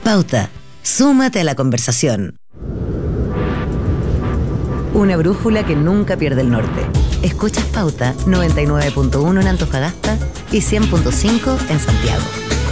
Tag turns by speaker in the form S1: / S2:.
S1: Pauta, súmate a la conversación. Una brújula que nunca pierde el norte. Escuchas Pauta 99.1 en Antofagasta y 100.5 en Santiago.